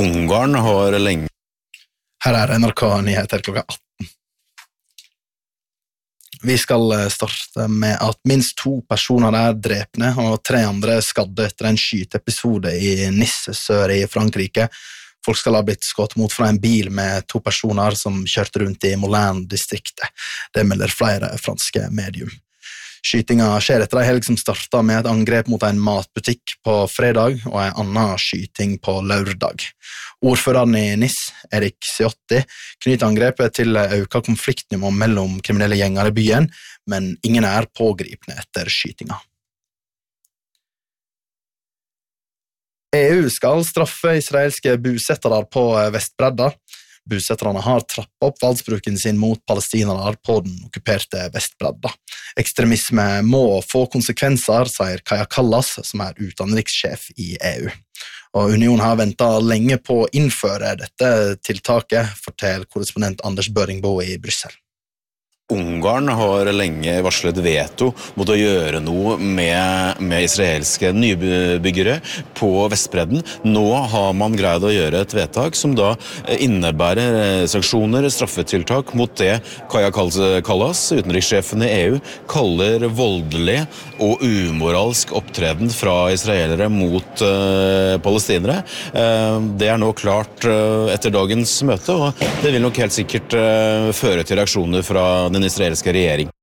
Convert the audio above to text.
Ungarn har lenge... Her NRK Nyheter klokka 18. Vi skal starte med at minst 2 personer er drepne og 3 andre skadde etter en skyteepisode i Nice sør i Frankrike. Folk skal ha blitt skutt mot fra en bil med 2 personer som kjørte rundt i Moulin-distriktet. Det melder flere franske medium. Skytinga skjer etter en helg som startet med et angrep mot en matbutikk på fredag og en annen skyting på lørdag. Ordføreren i Nice, Erik Ciotti, knytter angrepet til økt konfliktnivå mellom kriminelle gjenger i byen, men ingen er pågripne etter skytinga. EU skal straffe israelske bosettere på Vestbredda. Bosetterne har trappet opp voldsbruken sin mot palestinere på den okkuperte Vestbredda. Ekstremisme må få konsekvenser, sier Kaja Kallas, som er utenrikssjef i EU. Og Unionen har ventet lenge på å innføre dette tiltaket, forteller korrespondent Anders Børingbo i Brussel. Ungarn har lenge varslet veto mot å gjøre noe med israelske nybyggere på Vestbredden. Nå har man greid å gjøre et vedtak som da innebærer sanksjoner, straffetiltak mot det Kaja Kallas, utenrikssjefen i EU, kaller voldelig og umoralsk opptreden fra israelere mot palestinere. Det er nå klart etter dagens møte, og det vil nok helt sikkert føre til reaksjoner fra den israelske regjering.